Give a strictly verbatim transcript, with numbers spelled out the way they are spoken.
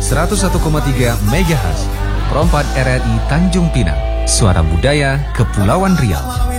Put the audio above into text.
seratus satu koma tiga megahertz. Perempat R R I Tanjung Pinang. Suara Budaya Kepulauan Riau.